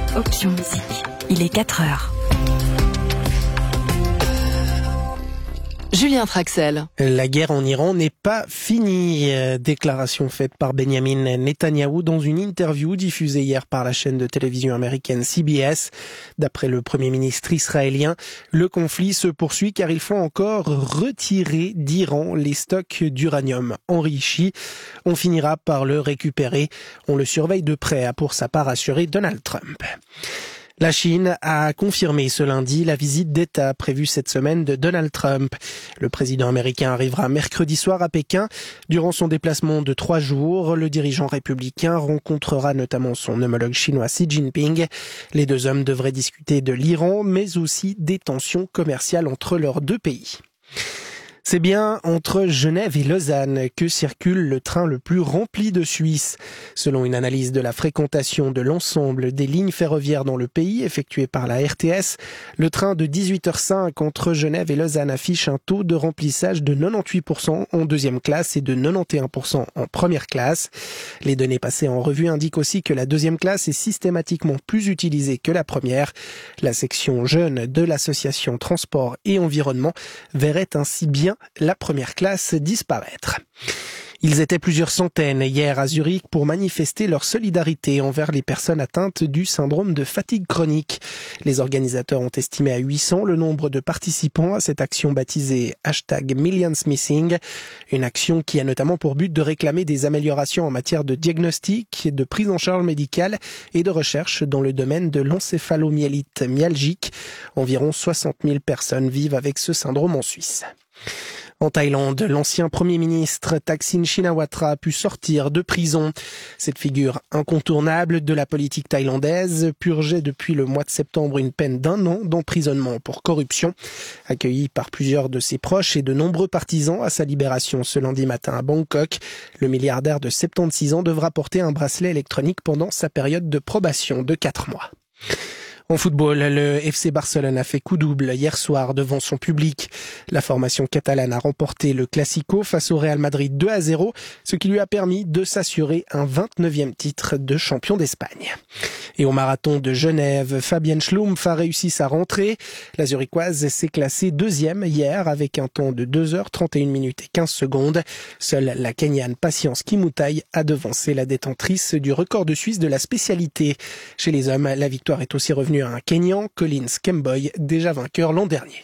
Option musique. Il est 4 heures. Julien Traxel. La guerre en Iran n'est pas finie. Déclaration faite par Benjamin Netanyahou dans une interview diffusée hier par la chaîne de télévision américaine CBS. D'après le Premier ministre israélien, le conflit se poursuit car il faut encore retirer d'Iran les stocks d'uranium enrichi. On finira par le récupérer. On le surveille de près, a pour sa part assuré Donald Trump. La Chine a confirmé ce lundi la visite d'État prévue cette semaine de Donald Trump. Le président américain arrivera mercredi soir à Pékin. Durant son déplacement de 3 jours, le dirigeant républicain rencontrera notamment son homologue chinois Xi Jinping. Les deux hommes devraient discuter de l'Iran, mais aussi des tensions commerciales entre leurs deux pays. C'est bien entre Genève et Lausanne que circule le train le plus rempli de Suisse. Selon une analyse de la fréquentation de l'ensemble des lignes ferroviaires dans le pays effectuée par la RTS, le train de 18h05 entre Genève et Lausanne affiche un taux de remplissage de 98% en deuxième classe et de 91% en première classe. Les données passées en revue indiquent aussi que la deuxième classe est systématiquement plus utilisée que la première. La section jeunes de l'association Transport et Environnement verrait ainsi bien la première classe disparaître. Ils étaient plusieurs centaines hier à Zurich pour manifester leur solidarité envers les personnes atteintes du syndrome de fatigue chronique. Les organisateurs ont estimé à 800 le nombre de participants à cette action baptisée #MillionsMissing, une action qui a notamment pour but de réclamer des améliorations en matière de diagnostic, de prise en charge médicale et de recherche dans le domaine de l'encéphalomyélite myalgique. Environ 60 000 personnes vivent avec ce syndrome en Suisse. En Thaïlande, l'ancien Premier ministre Thaksin Shinawatra a pu sortir de prison. Cette figure incontournable de la politique thaïlandaise purgeait depuis le mois de septembre une peine d'1 an d'emprisonnement pour corruption. Accueilli par plusieurs de ses proches et de nombreux partisans à sa libération ce lundi matin à Bangkok, le milliardaire de 76 ans devra porter un bracelet électronique pendant sa période de probation de 4 mois. En football, le FC Barcelone a fait coup double hier soir devant son public. La formation catalane a remporté le Classico face au Real Madrid 2-0, ce qui lui a permis de s'assurer un 29e titre de champion d'Espagne. Et au marathon de Genève, Fabienne Schlumpf a réussi sa rentrée. La Zurichoise s'est classée 2e hier avec un temps de 2h31 minutes et 15 secondes. Seule la Kenyane Patience Kimutai a devancé la détentrice du record de Suisse de la spécialité. Chez les hommes, la victoire est aussi revenue à un Kenyan, Collins Kemboi, déjà vainqueur l'an dernier.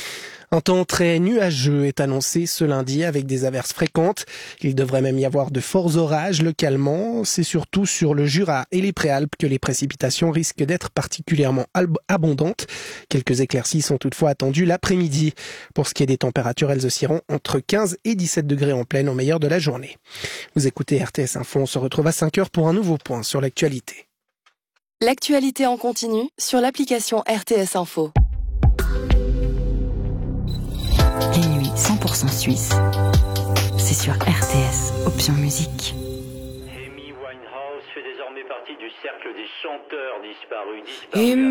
Un temps très nuageux est annoncé ce lundi avec des averses fréquentes. Il devrait même y avoir de forts orages localement. C'est surtout sur le Jura et les Préalpes que les précipitations risquent d'être particulièrement abondantes. Quelques éclaircies sont toutefois attendues l'après-midi. Pour ce qui est des températures, elles oscilleront entre 15 et 17 degrés en pleine au meilleur de la journée. Vous écoutez RTS Info, on se retrouve à 5 heures pour un nouveau point sur l'actualité. L'actualité en continu sur l'application RTS Info. Les nuits 100% suisses, c'est sur RTS, option musique. Amy Winehouse fait désormais partie du cercle des chanteurs disparus.